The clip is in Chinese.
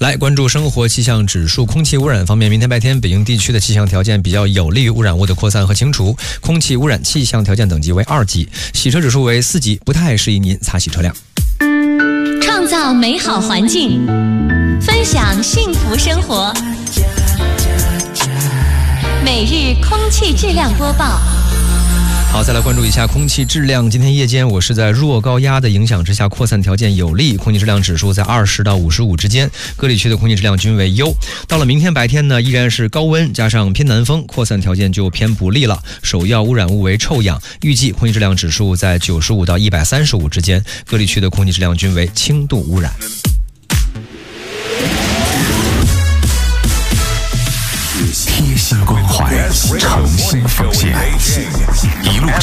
来关注生活气象指数。空气污染方面，明天白天北京地区的气象条件比较有利于污染物的扩散和清除，空气污染气象条件等级为2级，洗车指数为4级，不太适宜您擦洗车辆。 创造美好环境，分享幸福生活。每日空气质量播报。 好，再来关注一下空气质量。今天夜间我是在弱高压的影响之下，扩散条件有利，空气质量指数在20到55之间，各地区的空气质量均为优。到了明天白天呢，依然是高温加上偏南风，扩散条件就偏不利了。首要污染物为臭氧，预计空气质量指数在95到135之间，各地区的空气质量均为轻度污染。 贴心关怀，诚心奉献，一路